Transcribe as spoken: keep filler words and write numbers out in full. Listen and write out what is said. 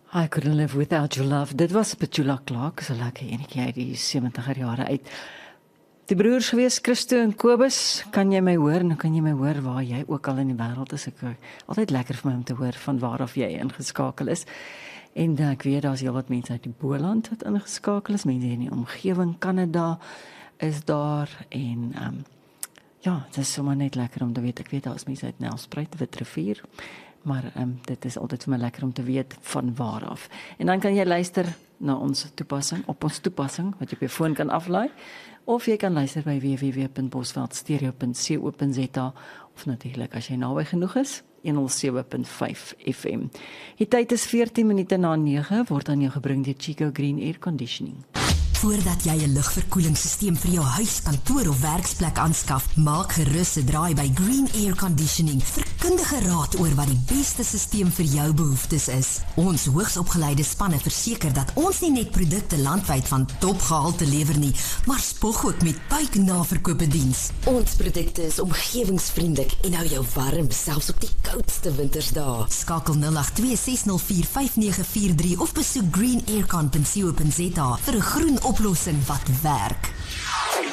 I couldn't live without your love. Dit was Petula Clark, so lekker enetjie uit die sewentig jare uit. Die broers gewees, Christo en Kobus, kan jy my hoor, nou kan jy my hoor waar jy ook al in die wêreld is. Ek altyd lekker vir my om te hoor van waar af jy ingeskakel is. En uh, ek weet daar's heelwat mense uit die Boland wat ingeskakel is, mense in die omgewing, Kanada is daar en um, ja, dit is sommer net lekker om te weet. Ek weet daar is mense uit Nelspruit, Witrifuur, maar um, dit is altyd vir my lekker om te weet van waar af. En dan kan jy luister na ons toepassing, op ons toepassing, wat jy op jou foon kan aflaai, of jy kan luister by w w w punt bosveldstereo punt co punt z a, of natuurlik as jy naby genoeg is, honderd sewe punt vyf F M. Die tyd is veertien minute na nege, word aan jou gebring deur Chico Green Air Conditioning. Voordat jy 'n lugverkoelingsstelsel vir jou huis, kantoor of werksplek aanskaf, maak gerus 'n draai by Green Air Conditioning vir kundige raad oor wat die beste stelsel vir jou behoeftes is. Ons hoogsopgeleide spanne verseker dat ons nie net produkte landwyd van topgehalte lewer nie, maar spog ook met buiknaverkope diens. Ons produkte is omgewingsvriendelik en hou jou warm selfs op die koudste wintersdae. Skakel nul agt twee ses nul vier vyf nege vier drie of besoek green aircon punt co punt z a vir 'n groen oplossing wat werk.